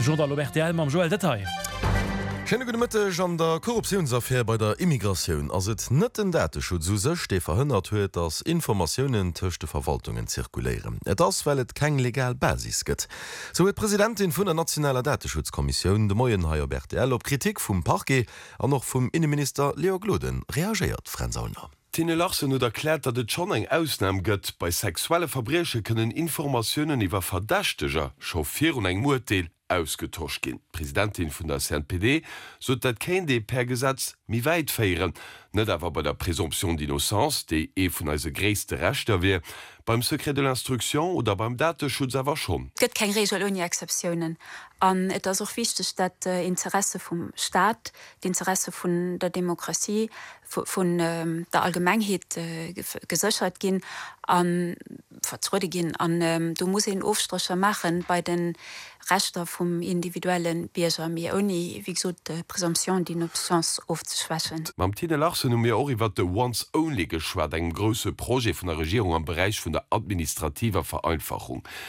Journal Obertel mam Joel Detail. Schöne gute Mittag an der Korruptionsaffäre bei der Immigration. Also et net den Datenschutz so sech de verhindert huet, dass Informationen töchte Verwaltungen zirkulieren. Et das, weil et kein legal Basis gibt. So huet Präsidentin vun der Nationaler Datenschutzkommission de Moien Haier Bertel op Kritik vum Parquet an noch vum Innenminister Leo Gloden reagiert, Franz Sauner. Tine Larsen hat erklärt, dat et schon eng Ausnahme gëtt. Bei sexuelle Verbreche können Informationen iwwer Verdächteger chauffier und eng Murteil ausgetauscht gin. Präsidentin vun der CNPD so dat kein de per Gesetz mi weit feieren, net awer bei der Präsumption d'Innocence, de vun als gréste Rechter wie, beim Sekret de l'Instruction oder beim Datenschutz awer schon. Gëtt kein Regel ohne Exceptionen. Et as auch wichtig, dat Interesse vom Staat, die Interesse vun der Demokratie, vun der Allgemeinheit gesichert gin, vertreude gin an du musst en Aufstricher machen bei den Rechter vom individuellen Bierger mir oni wie so de Präsumption d'Innocence aufzuschwächen. Mam Tine Larsen mir auch iwwer de once only geschwert eng grosse Projekt vun der Regierung am Bereich vun der administrativer Vereinfachung.